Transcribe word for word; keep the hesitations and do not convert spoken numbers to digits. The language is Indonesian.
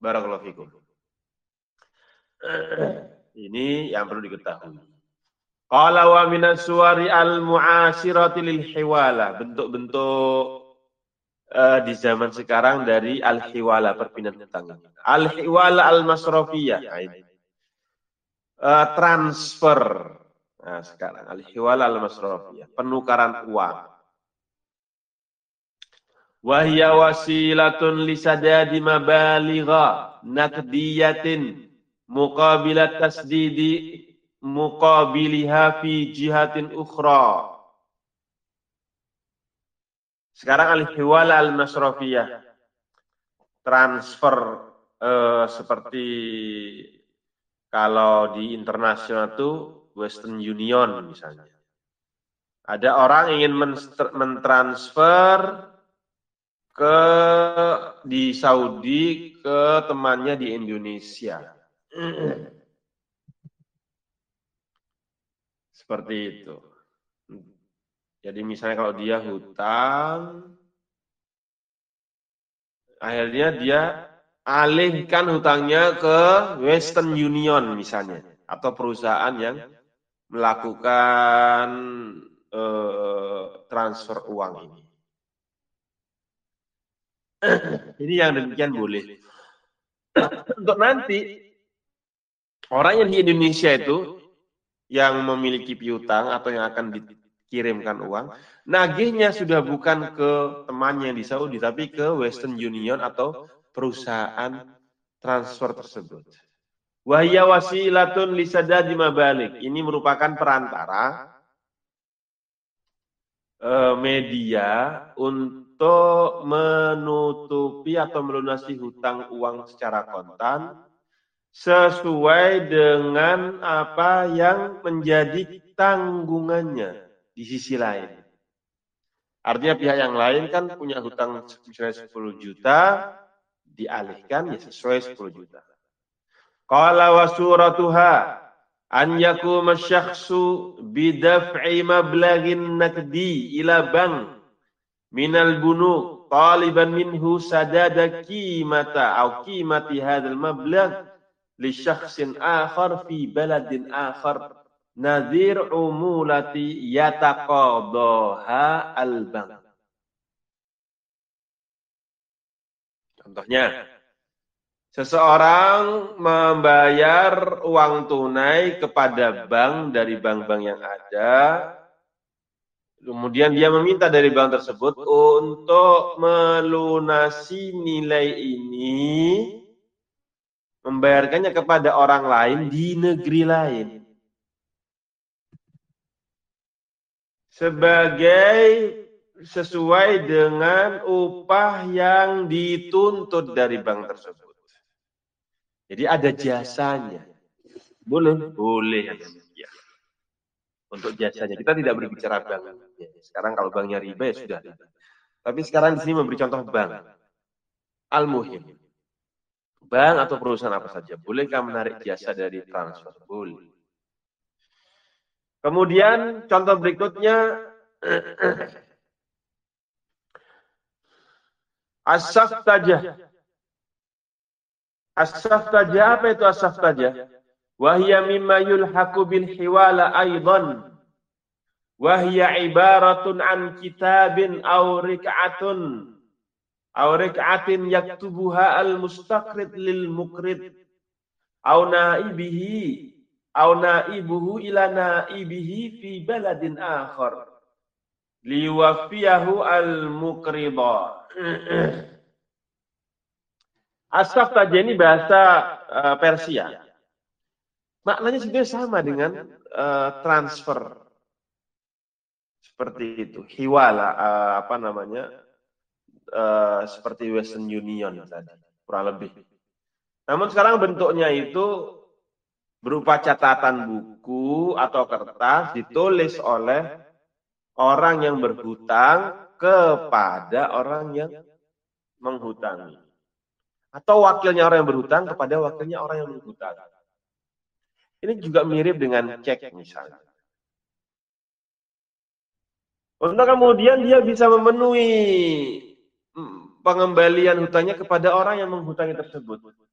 Barakallahu fikum. Ini yang perlu diketahui. Qala wa minas suwari al-mu'asirati lil hiwala. Bentuk-bentuk uh, di zaman sekarang dari al-hiwala, perpindahan hutang. Al-hiwala al-masrafiyah. Nah, ini. Uh, transfer. Nah, sekarang al-hiwala al-masrafiyah, penukaran uang. Wa hiya wasilatun li sadadi mabaligha naqdiyatin muqabilat tasdidi muqabiliha fi jihatin ukhra. Sekarang al-hiwala al-masrafiyah, transfer eh, seperti kalau di internasional itu Western Union misalnya. Ada orang ingin mentransfer ke di Saudi ke temannya di Indonesia. Seperti itu. Jadi misalnya kalau dia hutang, akhirnya dia alihkan hutangnya ke Western Union misalnya, atau perusahaan yang melakukan eh, transfer uang ini. Ini yang demikian boleh. Untuk nanti orang yang di Indonesia itu yang memiliki piutang atau yang akan dikirimkan uang, nagihnya sudah bukan ke temannya di Saudi, tapi ke Western Union atau perusahaan transfer tersebut. Wahya wasilatun lisadadi mabalik. Ini merupakan perantara eh, media untuk menutupi atau melunasi hutang uang secara kontan sesuai dengan apa yang menjadi tanggungannya di sisi lain. Artinya pihak yang lain kan punya hutang misalnya sepuluh juta, dialihkan ya sesuai sepuluh juta. Qala wa suratuha an yakuma syakhsu bidaf'i mablaghin nakdi ila bank minal bunu taliban minhu sadada qimata aw qimati hadzal mablagh li syakhsin akhar fi baladin akhar nadhir umulati yataqadaha al-bank. Contohnya, seseorang membayar uang tunai kepada bank dari bank-bank yang ada, kemudian dia meminta dari bank tersebut untuk melunasi nilai ini, membayarkannya kepada orang lain di negeri lain. Sebagai sesuai dengan upah yang dituntut dari bank tersebut. Jadi ada jasanya. Boleh? Boleh. Ya. Untuk jasanya. Kita tidak berbicara bank. Sekarang kalau banknya riba ya sudah. Tapi sekarang di sini memberi contoh bank. Al-muhim. Bank atau perusahaan apa saja. Bolehkah menarik jasa dari transfer? Boleh. Kemudian contoh berikutnya. As-saftajah. As-saftajah, apa itu as-saftajah? Wahya mimma yulhaqu bil hiwala aidan. Wahya ibaratun an kitabin aw rik'atun. Aw rik'atin yaktubuha al-mustaqrid lil muqrid. Aw naibihi. Aw naibuhu ila naibihi fi baladin akhar. Liwafiyahu al-muqridah. As-saftajah ini bahasa uh, Persia. Maknanya sebenarnya sama dengan uh, transfer. Seperti itu. Hiwala, uh, apa namanya, uh, seperti Western Union tadi. Kurang lebih. Namun sekarang bentuknya itu berupa catatan buku atau kertas ditulis oleh orang yang berhutang kepada orang yang menghutangi. Atau wakilnya orang yang berhutang kepada wakilnya orang yang menghutang. Ini juga mirip dengan cek misalnya. Untuk kemudian dia bisa memenuhi pengembalian hutangnya kepada orang yang menghutangi tersebut.